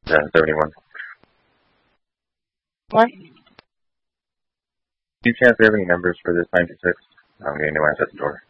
71. What? Do you chance we have any numbers for this 96? I'm getting no answer at the door.